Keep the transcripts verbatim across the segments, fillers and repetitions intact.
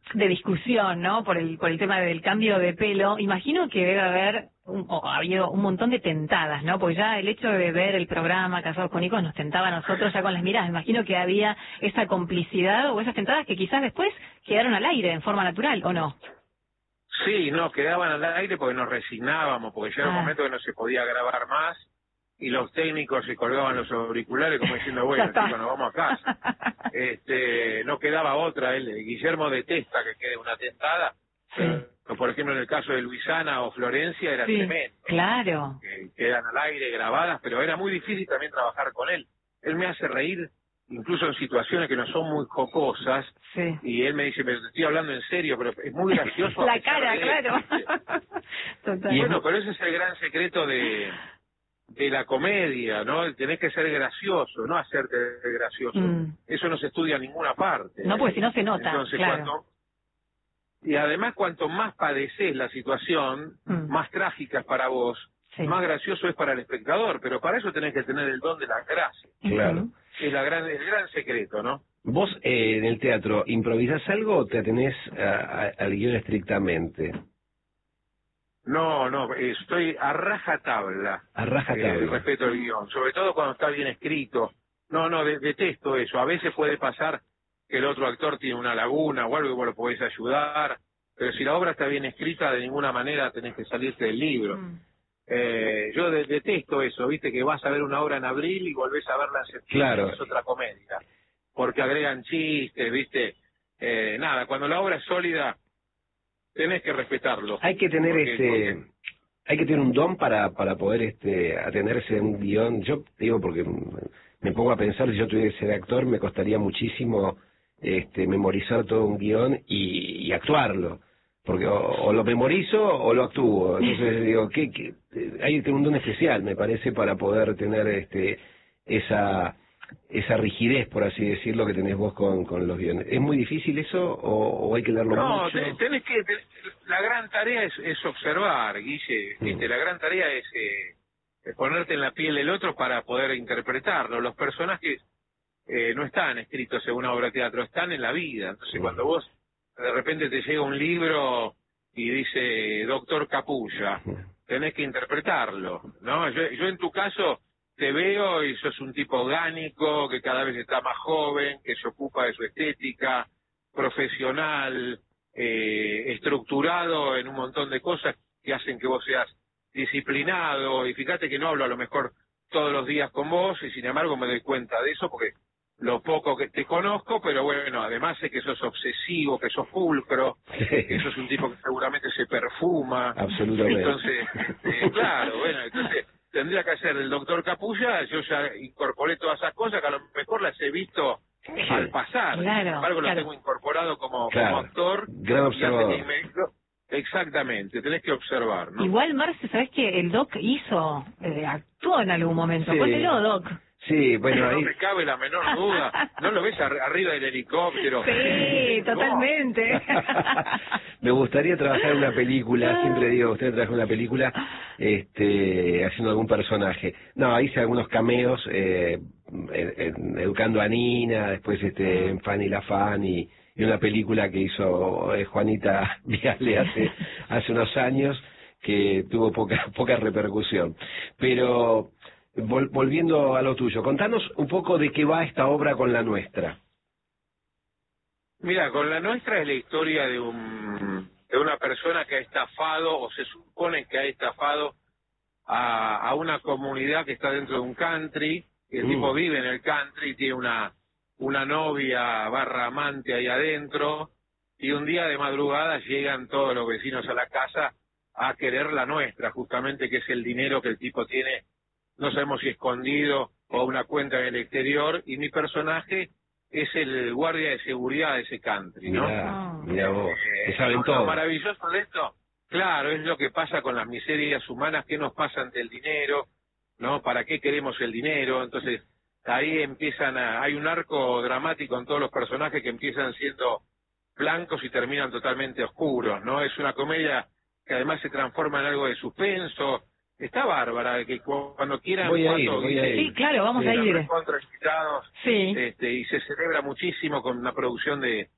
de discusión, ¿no? Por el por el tema del cambio de pelo. Imagino que debe haber un, o ha habido un montón de tentadas, ¿no? Pues ya el hecho de ver el programa Casados con Hijos nos tentaba a nosotros ya con las miradas. Imagino que había esa complicidad o esas tentadas que quizás después quedaron al aire en forma natural, ¿o no? Sí, no, quedaban al aire porque nos resignábamos, porque ya era un Ah. momento que no se podía grabar más y los técnicos se colgaban los auriculares como diciendo, Ya bueno, está. chicos, nos vamos a casa. Este, no quedaba otra. Él, Guillermo detesta que quede una tentada. Sí. Pero, por ejemplo, en el caso de Luisana o Florencia era Sí, tremendo. claro. Que quedan al aire grabadas, pero era muy difícil también trabajar con él. Él me hace reír incluso en situaciones que no son muy jocosas. Sí. Y él me dice, pero te estoy hablando en serio, pero es muy gracioso. a La pesar cara, de claro. esto. Total. Y bueno, pero ese es el gran secreto de, de la comedia, ¿no? Tenés que ser gracioso, no hacerte gracioso. Mm. Eso no se estudia en ninguna parte. No, porque si no se nota, Entonces, claro. cuanto, y además, cuanto más padeces la situación, Mm. más trágica es para vos, Sí. más gracioso es para el espectador, pero para eso tenés que tener el don de la gracia. Claro. Ujú. Es la gran, el gran secreto, ¿no? ¿Vos eh, en el teatro improvisás algo o te atenés a- a- al guión estrictamente? No, no, estoy a rajatabla. A rajatabla. Eh, respeto el guión, sobre todo cuando está bien escrito. No, no, de- detesto eso. A veces puede pasar que el otro actor tiene una laguna o algo y vos lo podés ayudar, pero si la obra está bien escrita, de ninguna manera tenés que salirte del libro. Mm. Eh, yo de- detesto eso, viste, que vas a ver una obra en abril y volvés a verla en septiembre, Claro. que es otra comedia, porque agregan chistes, viste. Eh, nada, cuando la obra es sólida, tenés que respetarlo. Hay que tener Porque- este, porque- hay que tener un don para para poder este atenerse a un guión. Yo digo porque me pongo a pensar, si yo tuviera que ser actor, me costaría muchísimo este memorizar todo un guión y, y actuarlo. Porque o, o lo memorizo o lo actúo. Entonces digo, ¿qué, qué? Hay que tener un don especial, me parece, para poder tener este esa esa rigidez, por así decirlo, que tenés vos con, con los guiones. ¿Es muy difícil eso o, o hay que leerlo No, mucho? te- tenés que... te- la gran tarea es, es observar, Guille. Mm. Este, la gran tarea es, eh, es ponerte en la piel del otro para poder interpretarlo. Los personajes eh, no están escritos en una obra de teatro, están en la vida. Entonces, Mm. cuando vos de repente te llega un libro y dice Doctor Capulla, tenés que interpretarlo, ¿no? Yo, yo en tu caso te veo y sos un tipo orgánico, que cada vez está más joven, que se ocupa de su estética, profesional, eh, estructurado en un montón de cosas que hacen que vos seas disciplinado. Y fíjate que no hablo a lo mejor todos los días con vos y sin embargo me doy cuenta de eso porque lo poco que te conozco, pero bueno, además sé que sos obsesivo, que sos pulcro, que sos un tipo que seguramente se perfuma. Absolutamente. Entonces, eh, claro, bueno, entonces tendría que hacer el doctor Capulla. Yo ya incorporé todas esas cosas que a lo mejor las he visto al pasar. Claro, Sin embargo, claro. lo tengo incorporado como, Claro, como actor. gran y observador. hace que me- Exactamente, tenés que observar, ¿no? Igual, Marce, ¿sabés que el Doc hizo, eh, actuó en algún momento? Sí. Cuéntelo, Doc. Sí, bueno, No ahí... me cabe la menor duda. ¿No lo ves ar- arriba del helicóptero? Sí, No. totalmente. Me gustaría trabajar en una película, siempre digo, usted trabaja en una película este, haciendo algún personaje. No, hice algunos cameos, eh, en- en educando a Nina, después este, en Fanny la Fan y, y una película que hizo eh, Juanita Viale hace, hace unos años que tuvo poca, poca repercusión. Pero vol- volviendo a lo tuyo, contanos un poco de qué va esta obra con la nuestra. Mira, con la nuestra es la historia de un de una persona que ha estafado, o se supone que ha estafado a, a una comunidad que está dentro de un country, que el Mm. tipo vive en el country, tiene una una novia barra amante ahí adentro, y un día de madrugada llegan todos los vecinos a la casa a querer la nuestra, justamente, que es el dinero que el tipo tiene, no sabemos si escondido o una cuenta en el exterior, y mi personaje es el guardia de seguridad de ese country, ¿no? Mirá, mirá vos, que Eh, saben lo todo. maravilloso de esto, claro, es lo que pasa con las miserias humanas, qué nos pasa ante el dinero, ¿no? ¿Para qué queremos el dinero? Entonces, ahí empiezan a, hay un arco dramático en todos los personajes que empiezan siendo blancos y terminan totalmente oscuros, ¿no? Es una comedia que además se transforma en algo de suspenso. Está bárbara, que cu- cuando quieran... Voy a ir, Pato, voy a Guille, ir. Sí, claro, vamos Sí. a están ir. recontra invitados, Sí. este, y se celebra muchísimo con una producción de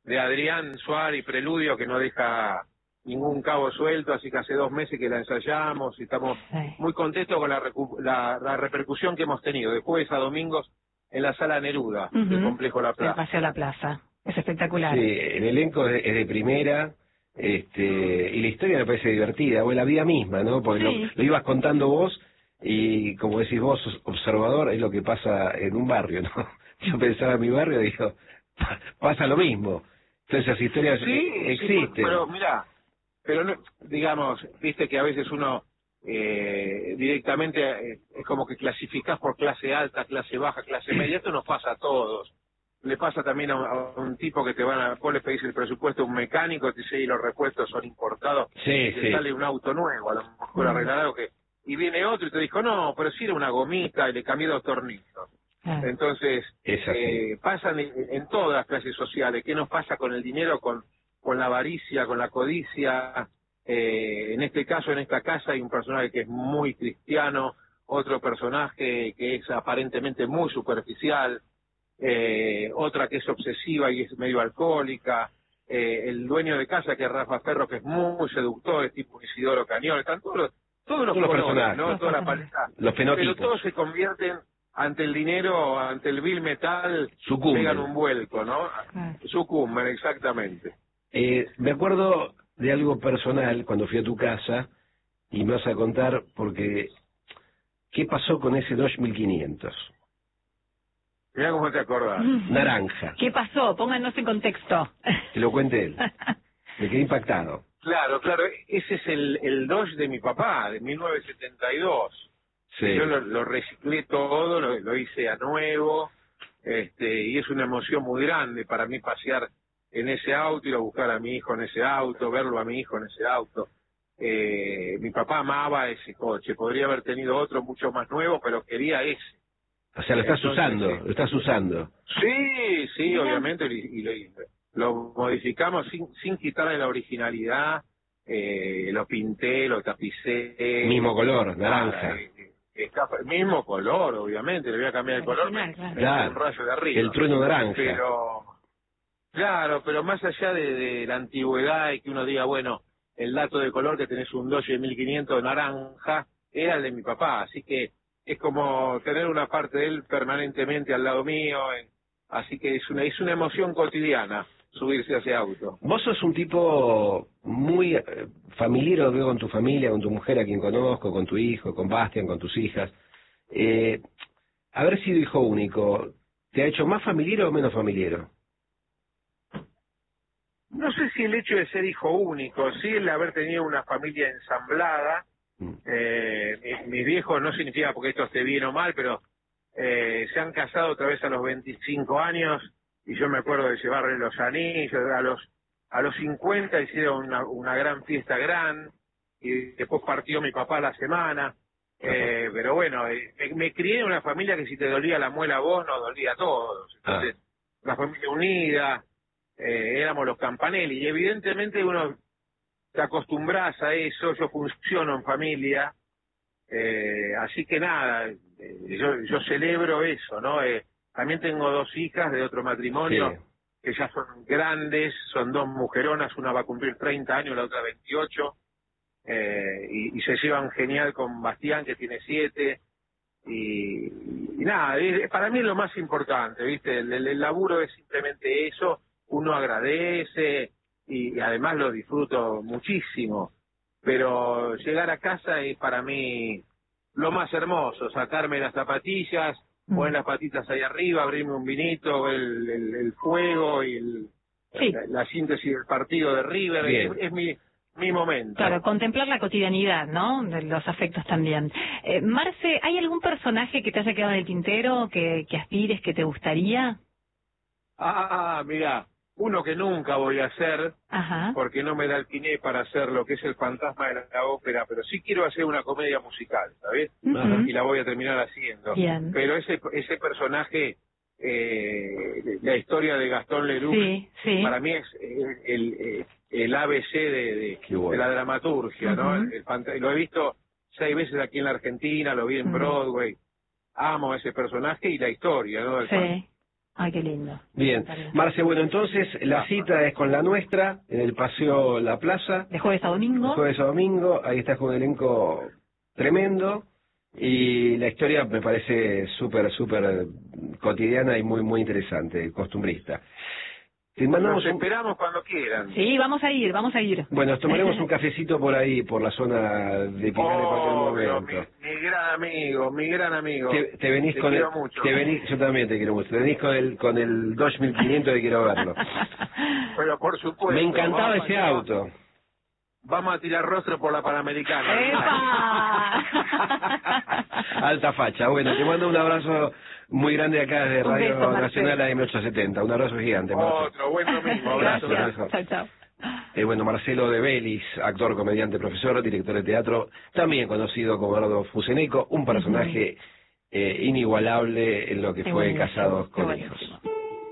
de Adrián Suárez y Preludio, que no deja ningún cabo suelto, así que hace dos meses que la ensayamos y estamos Sí. muy contentos con la, recu la, la repercusión que hemos tenido de jueves a domingos en la Sala Neruda, Uh-huh. del Complejo La El Plaza. Paseo La Plaza. Es espectacular. Sí, el elenco es, es de primera, este, y la historia me parece divertida, o la vida misma, ¿no? Porque Sí. lo, lo ibas contando vos, y como decís vos, observador, es lo que pasa en un barrio, ¿no? Yo pensaba en mi barrio y digo, pasa lo mismo. Entonces esas historias Sí, existen. sí, pero mira, pero no, digamos, viste que a veces uno eh, directamente eh, es como que clasificás por clase alta, clase baja, clase media. Esto nos pasa a todos. Le pasa también a, a un tipo que te van a, vos le pedís el presupuesto a un mecánico, te dice, y los repuestos son importados, Sí, y te sí. sale un auto nuevo, a lo mejor Mm. arreglado, que y viene otro y te dijo, no, pero si era una gomita y le cambié dos tornillos. Ah. Entonces, Es así. eh, pasan en, en todas las clases sociales. ¿Qué nos pasa con el dinero, con, con la avaricia, con la codicia? Eh, en este caso, en esta casa, hay un personaje que es muy cristiano, otro personaje que es aparentemente muy superficial, eh, otra que es obsesiva y es medio alcohólica, eh, el dueño de casa, que es Rafa Ferro, que es muy seductor, es tipo Isidoro Cañón, están todos los, todos los Todos los colores, personajes. ¿no? Los Toda la personajes. paleta. Los Pero fenotipos. todos se convierten ante el dinero, ante el vil metal, Sucumben. pegan un vuelco, ¿no? Ah. Sucumben, exactamente. Eh, me acuerdo de algo personal cuando fui a tu casa, y me vas a contar porque ¿qué pasó con ese Dodge mil quinientos? Mirá cómo te acordás. Naranja. ¿Qué pasó? Pónganos en contexto. Que lo cuente él. Me quedé impactado. Claro, claro, ese es el, el Dodge de mi papá, de mil novecientos setenta y dos. Sí. Yo lo, lo reciclé todo, lo, lo hice a nuevo, este, y es una emoción muy grande para mí pasear en ese auto, ir a buscar a mi hijo en ese auto, verlo a mi hijo en ese auto. Eh, mi papá amaba ese coche, podría haber tenido otro mucho más nuevo, pero quería ese. O sea, lo estás Entonces, usando, sí. lo estás usando. Sí, sí, Mira. obviamente, y, y lo, y lo modificamos sin, sin quitarle la originalidad, eh, lo pinté, lo tapicé. Mismo color, naranja. Nada, eh, eh, está- mismo color, obviamente, le voy a cambiar el color, Original, me- claro. me Claro. un rayo de arriba. El trueno naranja. Pero, claro, pero más allá de, de la antigüedad y que uno diga, bueno, el dato de color que tenés un Dodge de mil quinientos naranja, era el de mi papá, así que es como tener una parte de él permanentemente al lado mío, en- así que es una, es una emoción cotidiana subirse a ese auto. Vos sos un tipo muy eh, familiar, lo veo con tu familia, con tu mujer, a quien conozco, con tu hijo, con Bastian, con tus hijas. Eh, haber sido hijo único, ¿te ha hecho más familiar o menos familiar? No sé si el hecho de ser hijo único, sí el haber tenido una familia ensamblada, Mm. eh, mis, mis viejos, no significa porque esto esté bien o mal, pero eh, se han casado otra vez a los veinticinco años, y yo me acuerdo de llevarle los anillos, a los a los cincuenta hicieron una, una gran fiesta gran, y después partió mi papá la semana, eh, pero bueno, eh, me, me crié en una familia que si te dolía la muela a vos, nos dolía a todos, entonces, una familia unida, eh, éramos los Campanelli, y evidentemente uno te acostumbras a eso, yo funciono en familia, eh, así que nada, eh, yo, yo celebro eso, ¿no? Eh, también tengo dos hijas de otro matrimonio, Sí. que ya son grandes, son dos mujeronas, una va a cumplir treinta años, la otra veintiocho, eh, y, y se llevan genial con Bastián, que tiene siete, y, y nada, es- para mí es lo más importante, ¿viste? El, el- el laburo es simplemente eso, uno agradece y, y además lo disfruto muchísimo, pero llegar a casa es para mí lo más hermoso, sacarme las zapatillas, Mm. poner las patitas ahí arriba, abrirme un vinito, ver el, el, el fuego y el, Sí. la, la síntesis del partido de River, Bien. es, es mi, mi momento. Claro, contemplar la cotidianidad, ¿no? De los afectos también. Eh, Marce, ¿hay algún personaje que te haya quedado en el tintero, que, que aspires, que te gustaría? Ah, mira, uno que nunca voy a hacer, Ajá. porque no me da el quiné para hacer lo que es el fantasma de la ópera, pero sí quiero hacer una comedia musical, ¿sabes? Ujú. Y la voy a terminar haciendo. Bien. Pero ese ese personaje, eh, la historia de Gastón Leroux, Sí, sí. para mí es el, el, el A B C de, de, Qué bueno. de la dramaturgia, ¿no? Ujú. El- el fant- lo he visto seis veces aquí en la Argentina, lo vi en Mm. Broadway. Amo ese personaje y la historia, ¿no? El fan- Sí. Ay, qué lindo. Bien, Marce, bueno, entonces la cita es con La Nuestra, en el Paseo La Plaza. De jueves a domingo. De jueves a domingo, ahí está con un elenco tremendo. Y la historia me parece súper, súper cotidiana y muy, muy interesante, costumbrista. Te mandamos Nos un... esperamos cuando quieran. Sí, vamos a ir, vamos a ir. Bueno, nos tomaremos un cafecito por ahí, por la zona de Pinar en cualquier Obvio, momento. mi, mi gran amigo, mi gran amigo. Te, te venís Te con quiero el, mucho. te venís, yo también te quiero mucho. Te venís con el con el dos mil quinientos de quiero verlo. Pero por supuesto. Me encantaba vamos ese a- auto. Vamos a tirar rostro por la Panamericana. ¡Epa! Alta facha. Bueno, te mando un abrazo muy grande acá desde Un Radio beso, Marcelo. Nacional A M ochocientos setenta. Un abrazo gigante, Marce. Otro, buen domingo. Abrazo. Gracias. Chao, chao. Eh, bueno, Marcelo de Belis, actor, comediante, profesor, director de teatro, también conocido como Eduardo Fuseneco, un personaje eh, inigualable en lo que Qué fue buenísimo, Casados qué con buenísimo. Hijos.